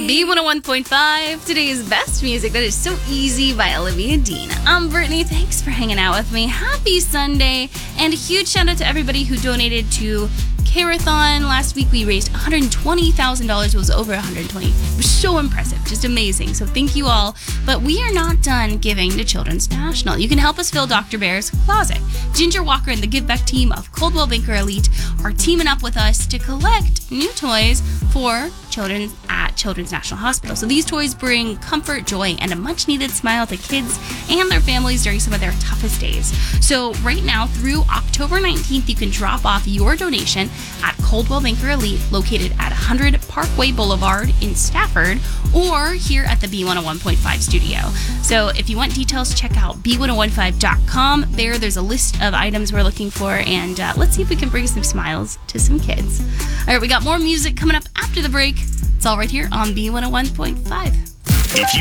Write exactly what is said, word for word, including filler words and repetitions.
B one oh one point five, today's best music that is so easy by Olivia Dean. I'm Brittany. Thanks for hanging out with me. Happy Sunday. And a huge shout out to everybody who donated to Carathon. Last week we raised one hundred twenty thousand dollars. It was over one hundred twenty. It was so impressive. Just amazing. So thank you all. But we are not done giving to Children's National. You can help us fill Doctor Bear's closet. Ginger Walker and the Give Back team of Coldwell Banker Elite are teaming up with us to collect new toys for children at Children's National Hospital. So these toys bring comfort, joy, and a much-needed smile to kids and their families during some of their toughest days. So right now, through October nineteenth, you can drop off your donation at Coldwell Banker Elite, located at one hundred Parkway Boulevard in Stafford, or here at the B one oh one point five studio. So if you want details, check out B one oh one five dot com. There, there's a list of items we're looking for, and uh, let's see if we can bring some smiles to some kids. All right, we got more music coming up after the break. It's all right here on B one oh one point five. If you